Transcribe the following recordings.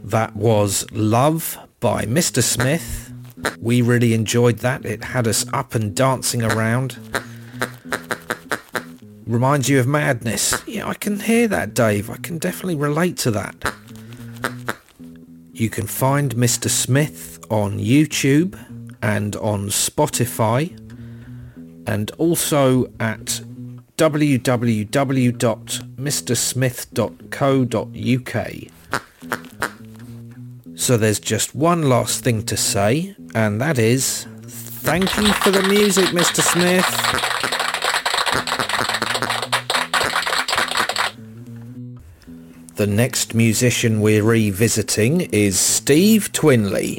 That was Love by Mr. Smith. We really enjoyed that. It had us up and dancing around. Reminds you of Madness. Yeah, I can hear that, Dave. I can definitely relate to that. You can find Mr. Smith on YouTube and on Spotify, and also at www.mrsmith.co.uk. So there's just one last thing to say, and that is, thank you for the music, Mr. Smith. The next musician we're revisiting is Steve Twinley.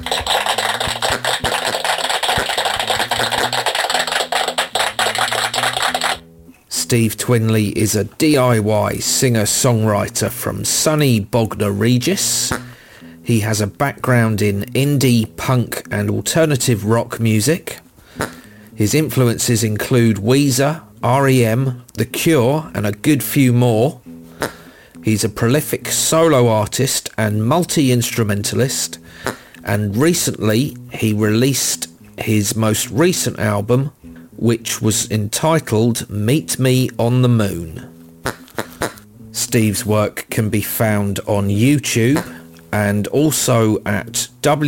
Steve Twinley is a DIY singer-songwriter from sunny Bognor Regis. He has a background in indie, punk and alternative rock music. His influences include Weezer, R.E.M., The Cure and a good few more. He's a prolific solo artist and multi-instrumentalist, and recently he released his most recent album, which was entitled Meet Me on the Moon. Steve's work can be found on YouTube and also at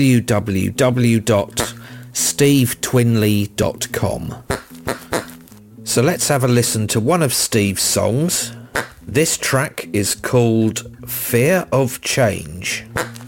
www.stevetwinley.com. So let's have a listen to one of Steve's songs. This track is called Fear of Change.